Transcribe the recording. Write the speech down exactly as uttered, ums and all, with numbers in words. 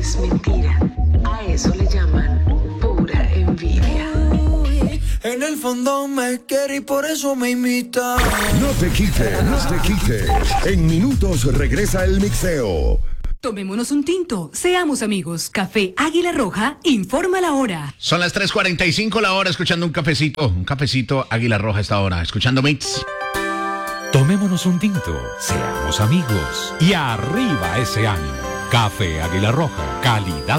es mentira. A eso le llaman pura envidia. En el fondo me quiere y por eso me imita. No te quites, no te quites. En minutos regresa el mixeo. Tomémonos un tinto, seamos amigos. Café Águila Roja, informa la hora. Son las tres cuarenta y cinco la hora, escuchando un cafecito, un cafecito Águila Roja esta hora, escuchando Mix. Tomémonos un tinto, seamos amigos y arriba ese ánimo. Café Águila Roja, calidad